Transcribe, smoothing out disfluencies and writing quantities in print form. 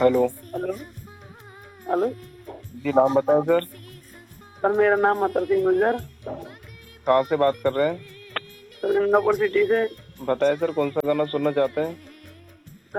Hello. Hello. Hello. जी नाम बताएं sir. Sir मेरा नाम अतर सिंह गुर्जर। कहाँ से बात कर रहे हैं? सर गंगापुर सिटी से। बताएं सर, कौन सा गाना सुनना चाहते हैं?